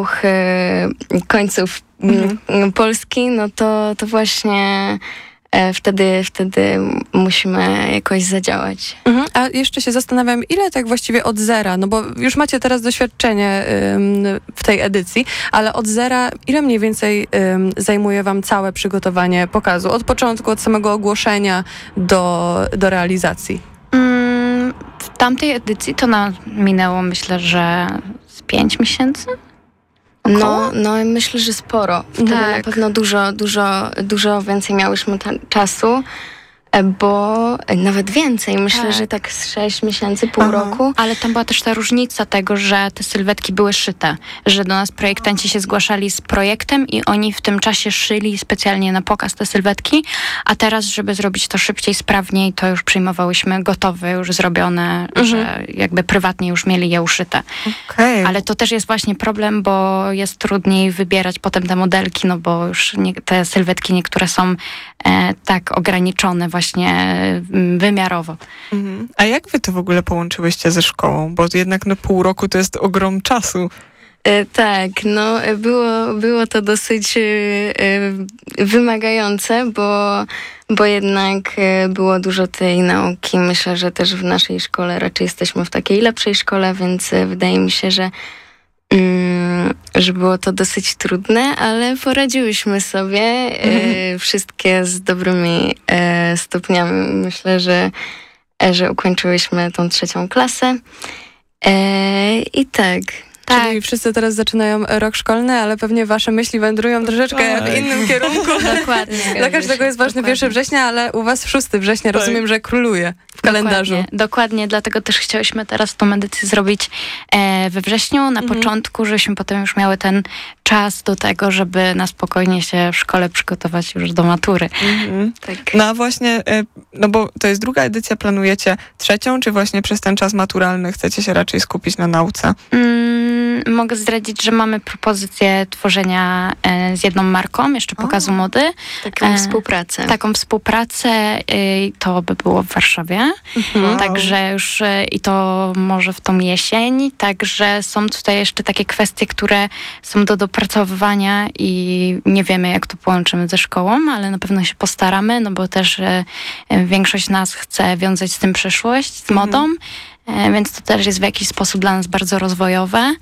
końców Polski, no to właśnie wtedy musimy jakoś zadziałać. A jeszcze się zastanawiam, ile tak właściwie od zera, no bo już macie teraz doświadczenie w tej edycji, ale od zera ile mniej więcej zajmuje wam całe przygotowanie pokazu? Od początku, od samego ogłoszenia do realizacji? W tamtej edycji to minęło, myślę, że z 5 miesięcy. No myślę, że sporo. Wtedy na pewno dużo więcej miałyśmy czasu, bo nawet więcej. Myślę, że tak z 6 miesięcy, pół roku. Ale tam była też ta różnica tego, że te sylwetki były szyte. Że do nas projektanci się zgłaszali z projektem i oni w tym czasie szyli specjalnie na pokaz te sylwetki, a teraz, żeby zrobić to szybciej, sprawniej, to już przyjmowałyśmy gotowe, już zrobione, że jakby prywatnie już mieli je uszyte. Ale to też jest właśnie problem, bo jest trudniej wybierać potem te modelki, no bo już te sylwetki niektóre są tak ograniczone właśnie wymiarowo. A jak wy to w ogóle połączyłyście ze szkołą? Bo jednak pół roku to jest ogrom czasu. Tak, było to dosyć wymagające, bo jednak było dużo tej nauki. Myślę, że też w naszej szkole raczej jesteśmy w takiej lepszej szkole, więc wydaje mi się, że było to dosyć trudne, ale poradziłyśmy sobie wszystkie z dobrymi stopniami. Myślę, że ukończyłyśmy tą 3. klasę i tak. Czyli wszyscy teraz zaczynają rok szkolny, ale pewnie wasze myśli wędrują troszeczkę w innym kierunku. Dokładnie. Dla każdego jest ważny 1 września, ale u was 6 września, rozumiem, że króluje w kalendarzu. Dokładnie, dlatego też chciałyśmy teraz tą edycję zrobić we wrześniu, na początku, żebyśmy potem już miały ten czas do tego, żeby na spokojnie się w szkole przygotować już do matury. Tak. No a właśnie, no bo to jest 2. edycja, planujecie 3, czy właśnie przez ten czas maturalny chcecie się raczej skupić na nauce? Mogę zdradzić, że mamy propozycję tworzenia z jedną marką, jeszcze pokazu mody. Taką współpracę. To by było w Warszawie. Także już i to może w tą jesień. Także są tutaj jeszcze takie kwestie, które są do dopracowywania i nie wiemy, jak to połączymy ze szkołą, ale na pewno się postaramy, no bo też większość nas chce wiązać z tym przyszłość, z modą. Więc to też jest w jakiś sposób dla nas bardzo rozwojowe.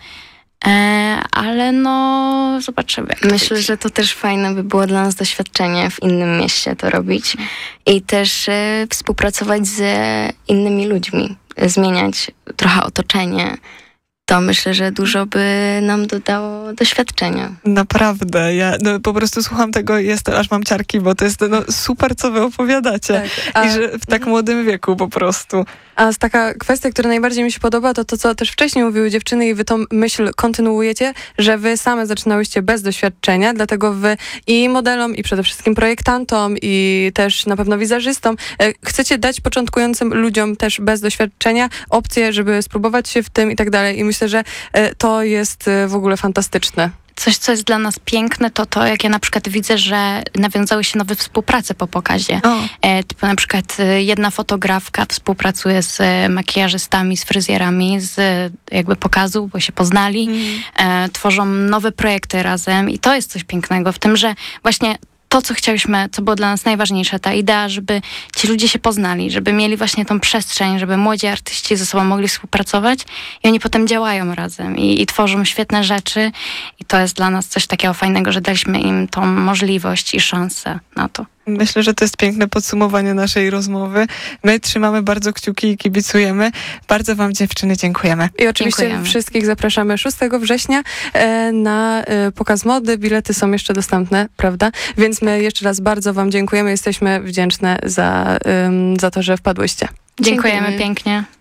Ale zobaczymy. Myślę, że to też fajne by było dla nas doświadczenie w innym mieście to robić i też współpracować z innymi ludźmi, zmieniać trochę otoczenie. To myślę, że dużo by nam dodało doświadczenia. Naprawdę. Ja po prostu słucham tego i aż mam ciarki, bo to jest super, co wy opowiadacie. I że w tak młodym wieku po prostu. A taka kwestia, która najbardziej mi się podoba, to co też wcześniej mówiły dziewczyny i wy tą myśl kontynuujecie, że wy same zaczynałyście bez doświadczenia, dlatego wy i modelom, i przede wszystkim projektantom, i też na pewno wizerzystom chcecie dać początkującym ludziom też bez doświadczenia opcję, żeby spróbować się w tym i tak dalej. I myślę, że to jest w ogóle fantastyczne. Coś, co jest dla nas piękne, to jak ja na przykład widzę, że nawiązały się nowe współprace po pokazie. Typu na przykład jedna fotografka współpracuje z makijażystami, z fryzjerami z jakby pokazu, bo się poznali. Tworzą nowe projekty razem i to jest coś pięknego w tym, że właśnie to, co chciałyśmy, co było dla nas najważniejsze, ta idea, żeby ci ludzie się poznali, żeby mieli właśnie tą przestrzeń, żeby młodzi artyści ze sobą mogli współpracować i oni potem działają razem i tworzą świetne rzeczy i to jest dla nas coś takiego fajnego, że daliśmy im tą możliwość i szansę na to. Myślę, że to jest piękne podsumowanie naszej rozmowy. My trzymamy bardzo kciuki i kibicujemy. Bardzo wam, dziewczyny, dziękujemy. I oczywiście wszystkich zapraszamy 6 września na pokaz mody. Bilety są jeszcze dostępne, prawda? Więc my jeszcze raz bardzo wam dziękujemy. Jesteśmy wdzięczne za to, że wpadłyście. Dziękujemy pięknie.